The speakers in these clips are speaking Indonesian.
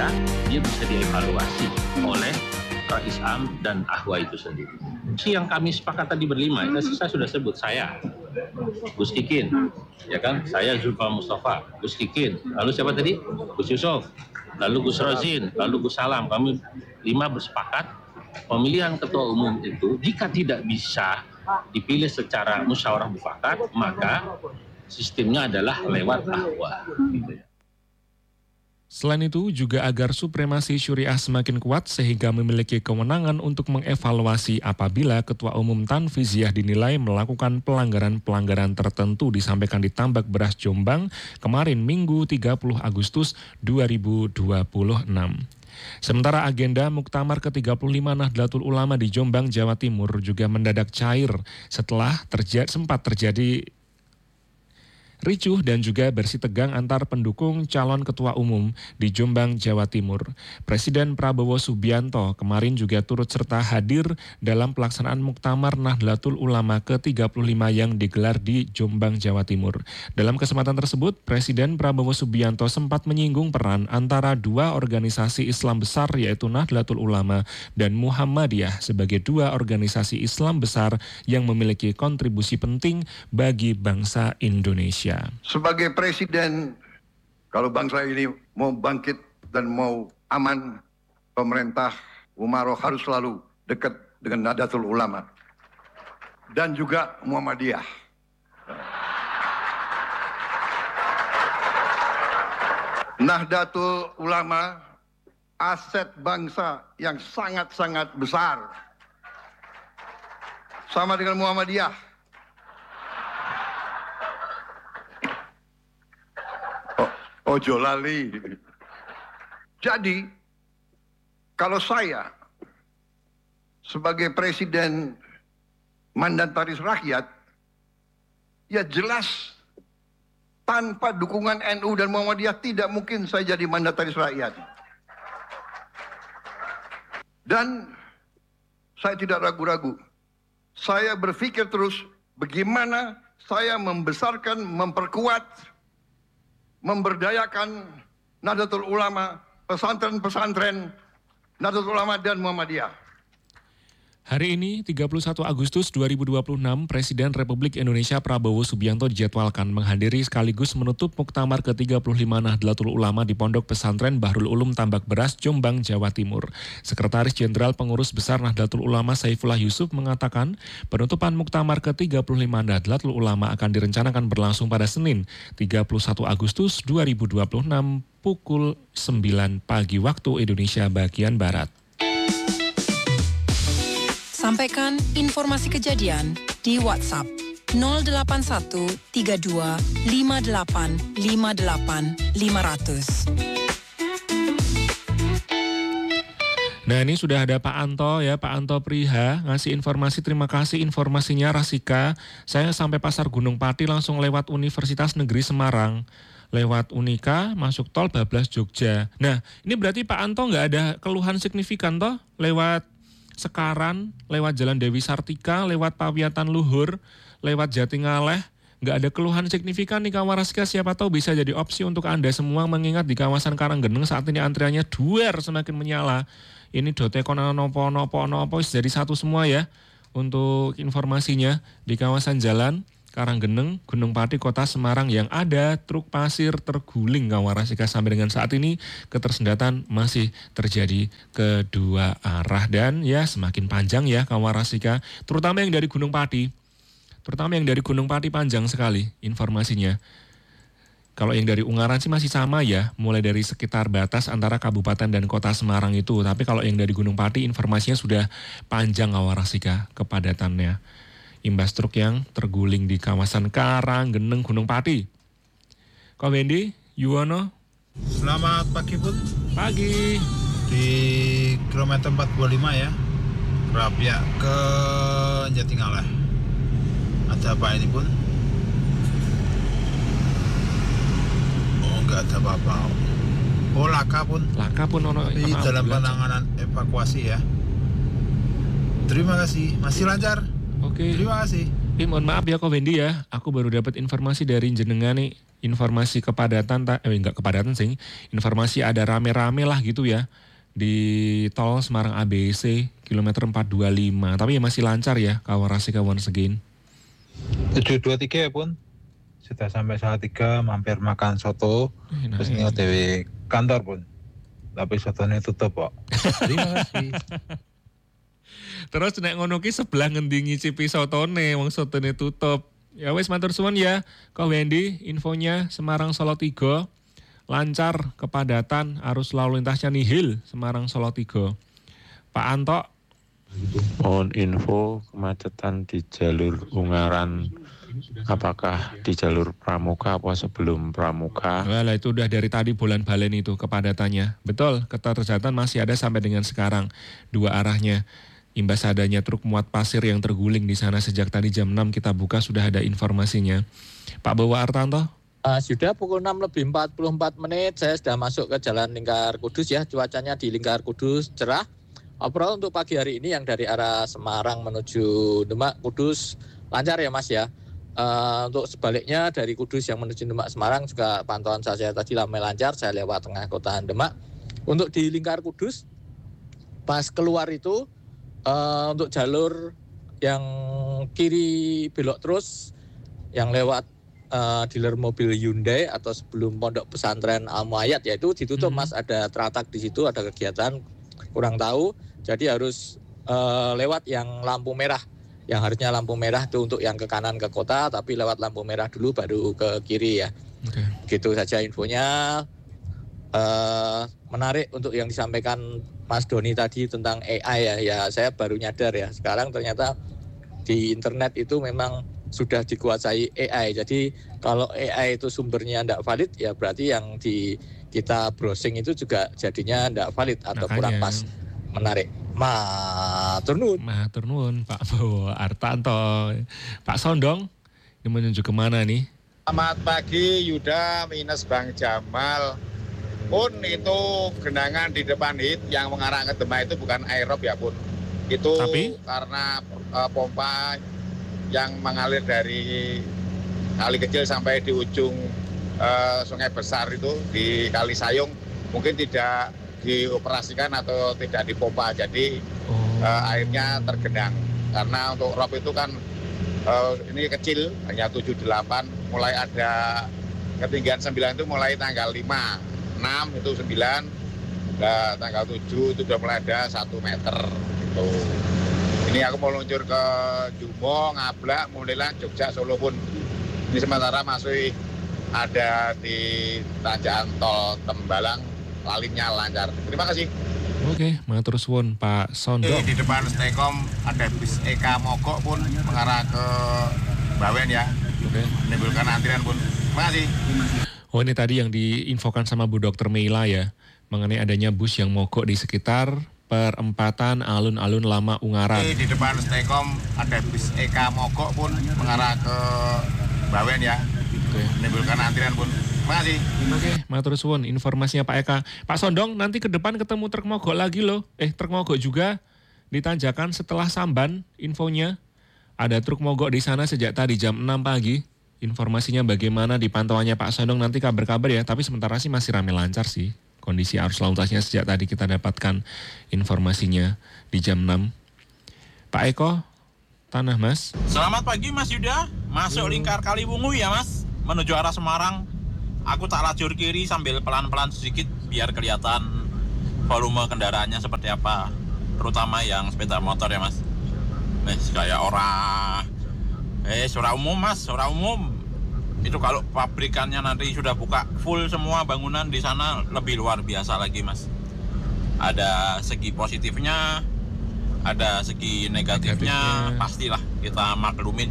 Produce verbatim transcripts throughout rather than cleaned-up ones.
maka dia bisa dievaluasi oleh Rais Am dan Ahwa itu sendiri. Si yang kami sepakat tadi berlima, itu saya sudah sebut, saya, Gus Kikin, ya kan, saya Zulfa Mustafa, Gus Kikin, lalu siapa tadi? Gus Yusuf, lalu Gus Rozin, lalu Gus Salam. Kami lima bersepakat pemilihan ketua umum itu jika tidak bisa dipilih secara musyawarah mufakat, maka sistemnya adalah lewat Ahwa. Gitu ya. Selain itu, juga agar supremasi syuriah semakin kuat sehingga memiliki kewenangan untuk mengevaluasi apabila Ketua Umum Tanfiziyah dinilai melakukan pelanggaran-pelanggaran tertentu, disampaikan di Tambak Beras Jombang kemarin Minggu tiga puluh Agustus dua ribu dua puluh enam. Sementara agenda Muktamar ke tiga puluh lima Nahdlatul Ulama di Jombang, Jawa Timur juga mendadak cair setelah terjadi, sempat terjadi ricuh dan juga bersih tegang antar pendukung calon ketua umum di Jombang, Jawa Timur. Presiden Prabowo Subianto kemarin juga turut serta hadir dalam pelaksanaan Muktamar Nahdlatul Ulama ke tiga puluh lima yang digelar di Jombang, Jawa Timur. Dalam kesempatan tersebut, Presiden Prabowo Subianto sempat menyinggung peran antara dua organisasi Islam besar yaitu Nahdlatul Ulama dan Muhammadiyah sebagai dua organisasi Islam besar yang memiliki kontribusi penting bagi bangsa Indonesia. Sebagai presiden, kalau bangsa ini mau bangkit dan mau aman, pemerintah Umaroh harus selalu dekat dengan Nahdlatul Ulama dan juga Muhammadiyah. Nahdlatul Ulama aset bangsa yang sangat-sangat besar, sama dengan Muhammadiyah. Ojo lali. Jadi, kalau saya sebagai presiden mandataris rakyat, ya jelas tanpa dukungan N U dan Muhammadiyah tidak mungkin saya jadi mandataris rakyat. Dan saya tidak ragu-ragu. Saya berpikir terus bagaimana saya membesarkan, memperkuat, memberdayakan Nahdlatul Ulama, pesantren-pesantren Nahdlatul Ulama dan Muhammadiyah. Hari ini, tiga puluh satu Agustus dua ribu dua puluh enam, Presiden Republik Indonesia Prabowo Subianto dijadwalkan menghadiri sekaligus menutup Muktamar ke tiga puluh lima Nahdlatul Ulama di Pondok Pesantren Bahrul Ulum Tambak Beras, Jombang, Jawa Timur. Sekretaris Jenderal Pengurus Besar Nahdlatul Ulama Saifullah Yusuf mengatakan, penutupan Muktamar ke tiga puluh lima Nahdlatul Ulama akan direncanakan berlangsung pada Senin, tiga puluh satu Agustus dua ribu dua puluh enam pukul sembilan pagi waktu Indonesia bagian Barat. Sampaikan informasi kejadian di WhatsApp nol delapan satu tiga dua lima delapan lima delapan lima nol nol. Nah, ini sudah ada Pak Anto ya, Pak Anto Priha ngasih informasi. Terima kasih informasinya Rasika. Saya sampai Pasar Gunung Pati langsung lewat Universitas Negeri Semarang. Lewat Unika, masuk tol Bablas Jogja. Nah, ini berarti Pak Anto nggak ada keluhan signifikan toh? Lewat Sekaran, lewat Jalan Dewi Sartika, lewat Pawiatan Luhur, lewat Jatingaleh, nggak ada keluhan signifikan nih Kawaraska. Siapa tahu bisa jadi opsi untuk Anda semua, mengingat di kawasan Karanggeneng saat ini antriannya duer semakin menyala. Ini dotekon nopo nopo nopo jadi satu semua ya. Untuk informasinya di kawasan jalan Karanggeneng, Gunung Pati, Kota Semarang yang ada truk pasir terguling Kawarasika. Sampai dengan saat ini ketersendatan masih terjadi kedua arah dan ya semakin panjang ya Kawarasika, terutama yang dari Gunung Pati. Terutama yang dari Gunung Pati panjang sekali informasinya. Kalau yang dari Ungaran sih masih sama ya, mulai dari sekitar batas antara kabupaten dan kota Semarang itu. Tapi kalau yang dari Gunung Pati informasinya sudah panjang Kawarasika kepadatannya. Imbas truk yang terguling di kawasan Karanggeneng, Gunung Pati. Ko Wendy, Yuwono. Selamat pagi Pun. Pagi. Di kilometer empat puluh lima ya, Rapia ke Jatingaleh. Ada apa ini Pun? Oh nggak ada apa-apa. Oh laka Pun. Laka Pun ono. Di dalam penanganan evakuasi ya. Terima kasih, masih lancar. Oke. Terima kasih. Eh, mohon maaf ya Ko Wendy ya, aku baru dapat informasi dari jenengan nih. informasi kepadatan, eh enggak kepadatan sih, informasi ada rame-rame lah gitu ya di tol Semarang A B C kilometer empat dua lima, tapi ya masih lancar ya kawan Rasika once again. tujuh dua tiga ya pun, sudah sampai Salatiga, mampir makan soto, eh, terus ini O T W kantor pun, tapi sotonya tutup kok. Terima kasih. Terus nek ngono ki sebelah ngendi ngicipi sotone, wong sotone tutup. Ya wes matur suwun ya, Ko Wendy, infonya Semarang Solo tiga lancar, kepadatan, arus lalu lintasnya nihil Semarang Solo tiga. Pak Anto. Mohon info kemacetan di jalur Ungaran, apakah di jalur Pramuka apa sebelum Pramuka? Walah itu udah dari tadi bulan balen itu kepadatannya. Betul, keterjatan masih ada sampai dengan sekarang dua arahnya. Imbas adanya truk muat pasir yang terguling di sana sejak tadi jam enam kita buka sudah ada informasinya. Pak Bowo Artanto. Uh, sudah pukul enam lebih empat puluh empat menit saya sudah masuk ke Jalan Lingkar Kudus ya. Cuacanya di Lingkar Kudus cerah. Overall untuk pagi hari ini yang dari arah Semarang menuju Demak Kudus lancar ya Mas ya. Uh, untuk sebaliknya dari Kudus yang menuju Demak Semarang juga pantauan saya tadi ramai lancar. Saya lewat tengah kota Demak. Untuk di Lingkar Kudus pas keluar itu uh, untuk jalur yang kiri belok terus yang lewat uh, dealer mobil Hyundai atau sebelum Pondok Pesantren Al Muayyad yaitu ditutup hmm. Mas, ada teratak di situ, ada kegiatan kurang tahu. Jadi harus uh, lewat yang lampu merah. Yang harusnya lampu merah itu untuk yang ke kanan ke kota, tapi lewat lampu merah dulu baru ke kiri ya. Okay. Gitu saja infonya. Uh, menarik untuk yang disampaikan Mas Doni tadi tentang A I ya. Ya saya baru nyadar ya. Sekarang ternyata di internet itu memang sudah dikuasai A I. Jadi kalau A I itu sumbernya tidak valid ya berarti yang di kita browsing itu juga jadinya tidak valid atau Makanya. kurang pas. Menarik. Matur nuwun. Matur nuwun Pak Bowo Artanto. Pak Sondong, ini menuju kemana nih? Selamat pagi Yuda minus Bang Jamal. Pun itu genangan di depan hit yang mengarah ke Demak itu bukan aerob ya pun. Itu Tapi? karena uh, pompa yang mengalir dari kali kecil sampai di ujung uh, sungai besar itu di Kali Sayung mungkin tidak dioperasikan atau tidak dipompa, jadi oh. uh, airnya tergenang. Karena untuk rob itu kan uh, ini kecil, hanya tujuh delapan, mulai ada ketinggian sembilan itu mulai tanggal lima, enam itu sembilan, nah, tanggal tujuh itu sudah mulai ada satu meter gitu. Ini aku mau luncur ke Jumo, Ngablak, Mulilan, Jogja, Solo pun. Ini sementara masih ada di tanjakan tol Tembalang, lalinnya lancar. Terima kasih. Oke, matur suwun Pak Sondong. Di depan Stekom ada bis E K Mogok pun mengarah ke Bawen ya. Oke. Menimbulkan antrian pun. Terima kasih. Oh ini tadi yang diinfokan sama Bu Dokter Meila ya, mengenai adanya bus yang mogok di sekitar perempatan alun-alun lama Ungaran. Di depan Stekom ada bis E K Mogok pun mengarah ke Bawen ya. Oke. Menimbulkan antrian pun. Terima kasih. Oke, matur suwun informasinya Pak Eka. Pak Sondong, nanti ke depan ketemu truk mogok lagi loh. Eh, truk mogok juga di Tanjakan setelah Samban infonya. Ada truk mogok di sana sejak tadi jam enam pagi. Informasinya bagaimana di pantauannya Pak Sondong nanti kabar-kabar ya. Tapi sementara sih masih ramai lancar sih. Kondisi arus lalu lintasnya sejak tadi kita dapatkan informasinya di jam enam. Pak Eko, Tanah Mas. Selamat pagi Mas Yuda. Masuk Lingkar Kaliwungu ya Mas. Menuju arah Semarang. Aku tak lajur kiri sambil pelan-pelan sedikit biar kelihatan volume kendaraannya seperti apa. Terutama yang sepeda motor ya Mas. Nih kayak orang Eh surah umum Mas, surah umum. Itu kalau pabrikannya nanti sudah buka full semua bangunan di sana lebih luar biasa lagi Mas. Ada segi positifnya, ada segi negatifnya, negatifnya. Pastilah kita maklumin.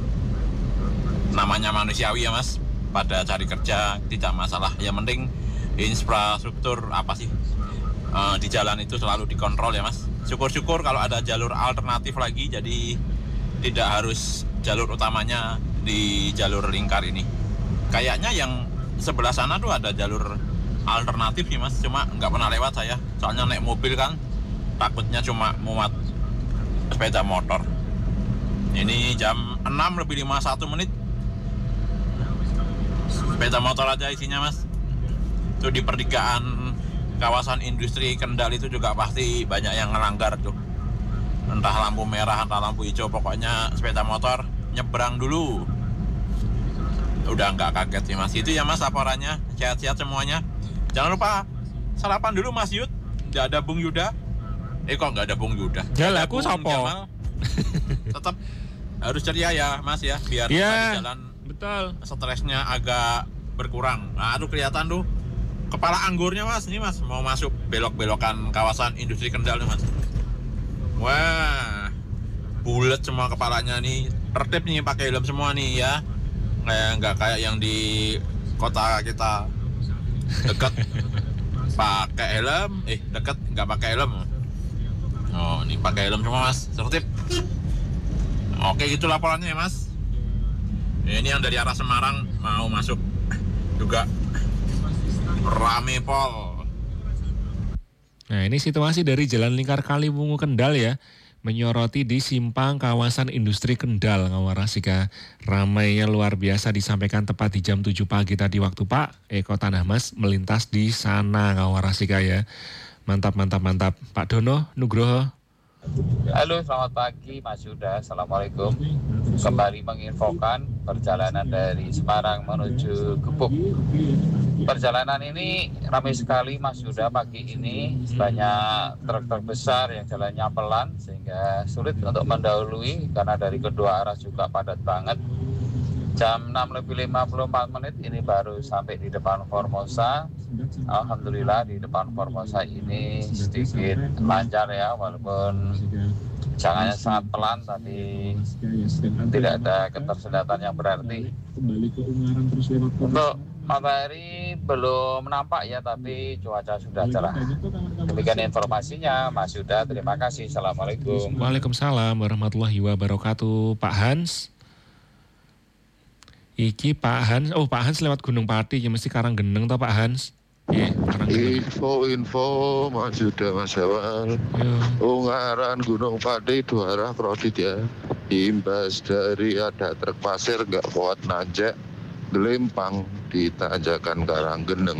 Namanya manusiawi ya Mas. Pada cari kerja tidak masalah, yang penting infrastruktur apa sih uh, di jalan itu selalu dikontrol ya Mas. Syukur-syukur kalau ada jalur alternatif lagi, jadi tidak harus jalur utamanya di jalur lingkar ini. Kayaknya yang sebelah sana tuh ada jalur alternatif sih Mas, cuma nggak pernah lewat saya, soalnya naik mobil kan takutnya cuma muat sepeda motor. Ini jam enam lebih lima puluh satu menit. sepeda motor aja isinya mas. Itu di pertigaan kawasan industri Kendal itu juga pasti banyak yang ngelanggar tuh. Entah lampu merah, entah lampu hijau, pokoknya sepeda motor nyebrang dulu. Udah nggak kaget sih mas. Itu ya mas laporannya, sehat-sehat semuanya. Jangan lupa sarapan dulu mas Yud. Nggak ada Bung Yuda. Eh kok nggak ada Bung Yuda? Jalan aku sopo. Tetap harus ceria ya mas ya, biar ya, jalan betul. Stresnya agak berkurang. Nah itu kelihatan tuh kepala anggurnya mas, ini mas mau masuk belok-belokan kawasan industri Kendal nih mas. Wah, bulat semua kepalanya nih, tertib nih pakai helm semua nih ya, kayak nggak kayak yang di kota kita dekat pakai helm, eh dekat nggak pakai helm. Oh, ini pakai helm semua mas, tertib. Oke gitu laporannya ya mas. Ini yang dari arah Semarang mau masuk juga. Rame pol. Nah ini situasi dari Jalan Lingkar Kaliwungu Kendal ya, menyoroti di simpang kawasan industri Kendal Ngawarasika. Ramainya luar biasa disampaikan tepat di jam tujuh pagi tadi waktu Pak Eko Tanah Mas melintas di sana Ngawarasika ya. Mantap mantap mantap. Pak Dono Nugroho. Halo, selamat pagi Mas Yuda. Assalamualaikum. Kembali menginfokan perjalanan dari Semarang menuju Gebuk. Perjalanan ini ramai sekali Mas Yuda pagi ini. Banyak truk-truk besar yang jalannya pelan sehingga sulit untuk mendahului karena dari kedua arah juga padat banget. Jam enam lebih lima puluh empat menit ini baru sampai di depan Formosa. Alhamdulillah di depan Formosa ini sedikit lancar ya, walaupun jangannya sangat pelan tapi tidak ada ketersendatan yang berarti. Untuk matahari belum nampak ya, tapi cuaca sudah cerah. Demikian informasinya Mas Yuda, terima kasih. Assalamualaikum. Waalaikumsalam warahmatullahi wabarakatuh. Pak Hans. Iki Pak Hans, oh Pak Hans lewat Gunung Pati, ya mesti Karanggeneng toh Pak Hans. Yeah, Info-info Mas Yuda Mas Awal. Ungaran Gunung Pati dua arah kredit ya. Imbas dari ada truk pasir nggak kuat nanjak, gelempang di tanjakan Karanggeneng.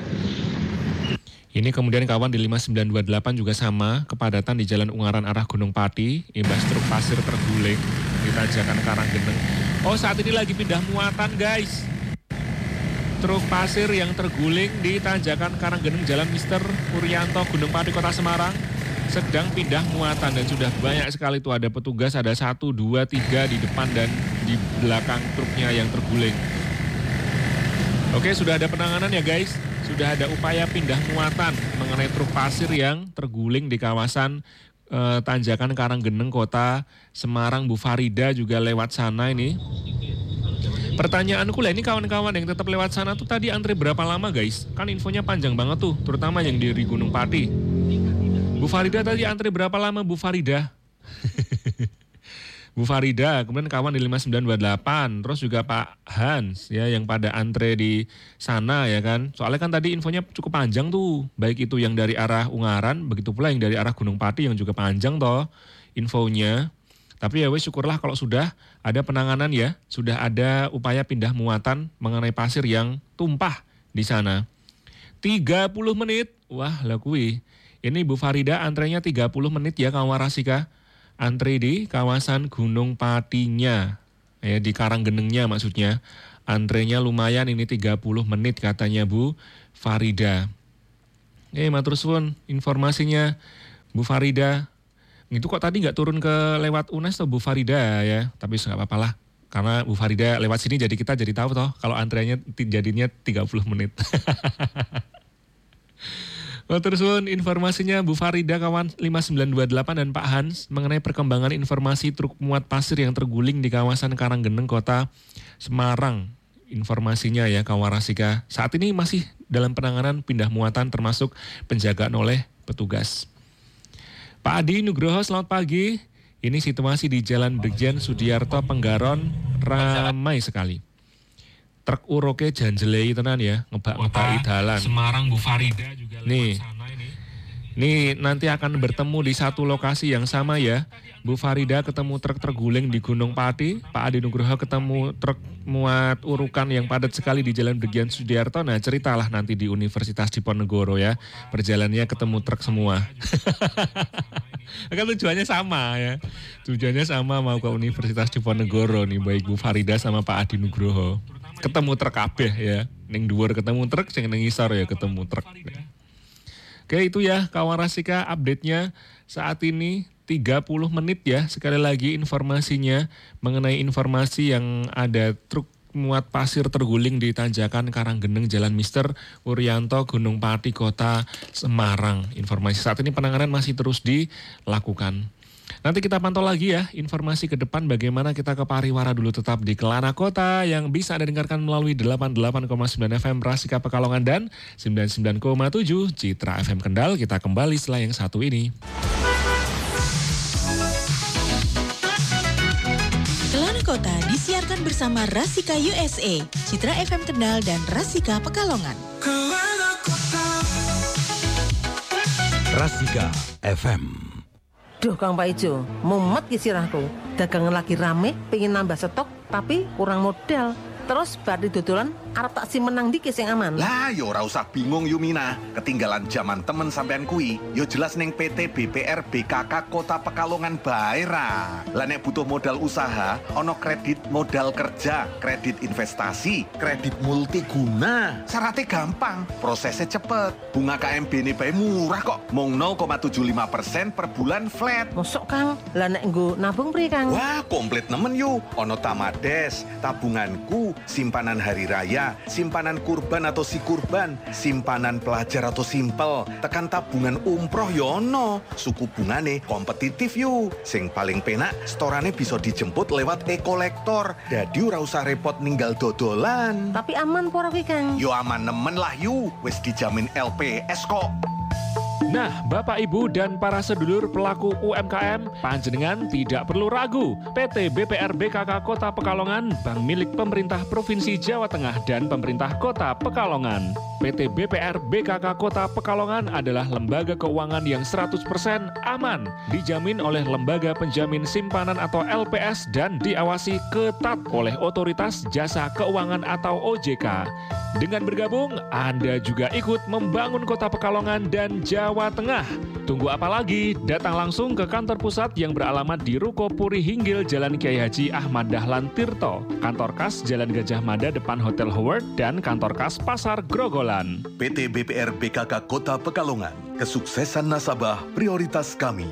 Ini kemudian kawan di lima sembilan dua delapan juga sama, kepadatan di Jalan Ungaran arah Gunung Pati, imbas truk pasir terguling di tanjakan Karanggeneng. Oh saat ini lagi pindah muatan guys. Truk pasir yang terguling di tanjakan Karanggeneng Jalan Mister Puryanto Gunung Pati Kota Semarang sedang pindah muatan dan sudah banyak sekali tuh ada petugas, ada satu, dua, tiga di depan dan di belakang truknya yang terguling. Oke sudah ada penanganan ya guys, sudah ada upaya pindah muatan mengenai truk pasir yang terguling di kawasan eh, tanjakan Karanggeneng Kota Semarang. Bu Farida juga lewat sana ini. Pertanyaanku lah, ini kawan-kawan yang tetap lewat sana tuh tadi antre berapa lama guys? Kan infonya panjang banget tuh, terutama yang di Gunung Pati. Bu Farida tadi antre berapa lama Bu Farida? Bu Farida, kemudian kawan di lima sembilan dua delapan, terus juga Pak Hans ya yang pada antre di sana ya kan. Soalnya kan tadi infonya cukup panjang tuh, baik itu yang dari arah Ungaran, begitu pula yang dari arah Gunung Pati yang juga panjang toh infonya. Tapi ya wes syukurlah kalau sudah ada penanganan ya, sudah ada upaya pindah muatan mengenai pasir yang tumpah di sana. tiga puluh menit, wah lah kui. Ini Bu Farida antrenya tiga puluh menit ya Kawarasika. Antre di kawasan Gunung Patinya, ya di Karanggenengnya maksudnya. Antrenya lumayan ini tiga puluh menit katanya Bu Farida. Eh matur suwun informasinya Bu Farida. Itu kok tadi nggak turun ke lewat U N E S tuh Bu Farida ya, tapi nggak apa-apa lah. Karena Bu Farida lewat sini jadi kita jadi tahu toh kalau antrenya jadinya tiga puluh menit. Oh, terus informasinya Bu Farida kawan lima sembilan dua delapan dan Pak Hans mengenai perkembangan informasi truk muat pasir yang terguling di kawasan Karanggeneng Kota Semarang. Informasinya ya Kawarasika. Saat ini masih dalam penanganan pindah muatan termasuk penjagaan oleh petugas. Pak Adi Nugroho, selamat pagi. Ini situasi di Jalan Brigjen Sudiarto Penggaron ramai sekali. Truk uroke janjelei tenan ya, ngebak-ngebaki dalan. Semarang Bu Farida juga lewat nih, sana ini. Ini nanti akan bertemu di satu lokasi yang sama ya. Bu Farida ketemu truk terguling di Gunung Pati, Pak Adi Nugroho ketemu truk muat urukan yang padat sekali di Jalan Brigjen Sudiarto. Nah, ceritalah nanti di Universitas Diponegoro ya. Perjalanannya ketemu truk semua. Kan tujuannya sama ya. Tujuannya sama mau ke Universitas Diponegoro nih, baik Bu Farida sama Pak Adi Nugroho. Ketemu truk kabeh ya. Ning dhuwur ketemu truk, sing ning ngisor ya ketemu truk. Oke, itu ya kawan Rasika update-nya saat ini tiga puluh menit ya. Sekali lagi informasinya mengenai informasi yang ada truk muat pasir terguling di tanjakan Karanggeneng Jalan Mister Wuryanto Gunung Pati Kota Semarang. Informasi saat ini penanganan masih terus dilakukan. Nanti kita pantau lagi ya informasi ke depan bagaimana kita ke Pariwara dulu, tetap di Kelana Kota yang bisa Anda dengarkan melalui delapan puluh delapan koma sembilan F M Rasika Pekalongan dan sembilan puluh sembilan koma tujuh Citra F M Kendal. Kita kembali setelah yang satu ini. Kelana Kota disiarkan bersama Rasika U S A, Citra F M Kendal dan Rasika Pekalongan. Rasika F M. Duh Kang Pak Ijo, mumet ki sirahku. Dagangan lagi rame, pengen nambah stok, tapi kurang modal. Terus bari dodolan arep tak si menang dikit sing aman. Lah yo ora usah bingung Yumina, ketinggalan zaman temen sampean kui. Yo jelas ning P T B P R B K K Kota Pekalongan bae ra. Lah nek butuh modal usaha, ono kredit modal kerja, kredit investasi, kredit multiguna. Syaratnya gampang, prosesnya cepet. Bunga K M B-ne bae murah kok. Mung nol koma tujuh lima persen per bulan flat. Mosok Kang, lah nek nggo nabung pri Kang? Wah, komplit nemen yu. Ono Tamades, tabunganku, simpanan hari raya, simpanan kurban atau si kurban, simpanan pelajar atau simpel, tekan tabungan umroh yono, suku bungane kompetitif yu. Sing paling penak, storane bisa dijemput lewat e-kolektor, jadi ora usah repot ninggal dodolan. Tapi aman pora kuwi Kang? Yo aman nemen lah yu, wis dijamin L P S kok. Nah, Bapak Ibu dan para sedulur pelaku U M K M, panjenengan tidak perlu ragu. P T B P R B K K Kota Pekalongan, bank milik pemerintah Provinsi Jawa Tengah dan pemerintah Kota Pekalongan. P T B P R B K K Kota Pekalongan adalah lembaga keuangan yang seratus persen aman, dijamin oleh Lembaga Penjamin Simpanan atau L P S dan diawasi ketat oleh Otoritas Jasa Keuangan atau O J K. Dengan bergabung, Anda juga ikut membangun Kota Pekalongan dan Jawa Tengah. Tunggu apa lagi? Datang langsung ke kantor pusat yang beralamat di Ruko Puri Hinggil Jalan Kiai Haji Ahmad Dahlan Tirto, kantor kas Jalan Gajah Mada depan Hotel Howard, dan kantor kas Pasar Grogolan. P T B P R B K K Kota Pekalongan, kesuksesan nasabah prioritas kami.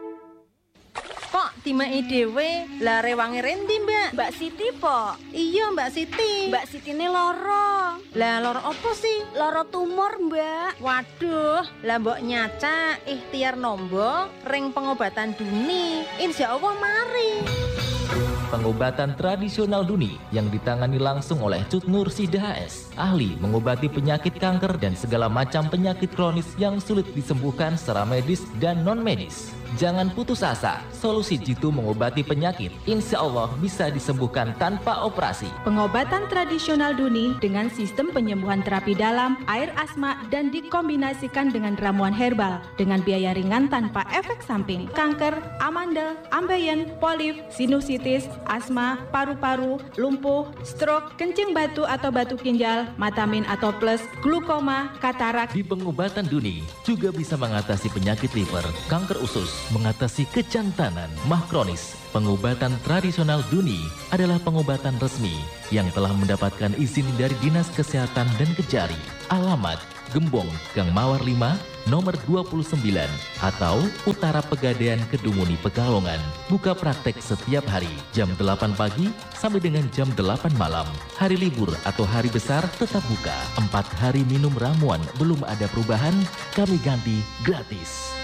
Kok timai dhewe lah rewange rendi Mbak? Mbak Siti po. Iya Mbak Siti. Mbak Siti ini loro. Lah loro apa sih? Loro tumor Mbak. Waduh, lah mbok nyaca ikhtiar nombo ring pengobatan duni. Insya Allah mari. Pengobatan tradisional duni yang ditangani langsung oleh Cut Nur Sida H S, ahli mengobati penyakit kanker dan segala macam penyakit kronis yang sulit disembuhkan secara medis dan non-medis. Jangan putus asa, solusi jitu mengobati penyakit insya Allah bisa disembuhkan tanpa operasi. Pengobatan tradisional duni dengan sistem penyembuhan terapi dalam, air asma, dan dikombinasikan dengan ramuan herbal dengan biaya ringan tanpa efek samping. Kanker, amandel, ambeien, polip, sinusitis, asma, paru-paru, lumpuh, stroke, kencing batu atau batu ginjal, matamin atau plus, glukoma, katarak. Di pengobatan duni juga bisa mengatasi penyakit liver, kanker usus, mengatasi kejantanan, mah kronis. Pengobatan tradisional duni adalah pengobatan resmi yang telah mendapatkan izin dari Dinas Kesehatan dan Kejari. Alamat Gembong, Gang Mawar lima, nomor dua puluh sembilan, atau Utara Pegadaian Kedunguni Pekalongan. Buka praktek setiap hari, jam delapan pagi sampai dengan jam delapan malam. Hari libur atau hari besar tetap buka. Empat hari minum ramuan belum ada perubahan, kami ganti gratis.